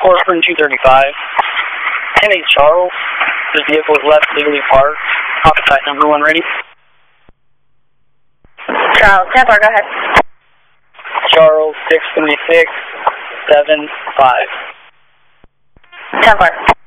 Spring 235. 10-8 Charles. This vehicle is left legally parked. Occupy number 1 ready. Charles, 10-4, go ahead. Charles 63675. 10-4.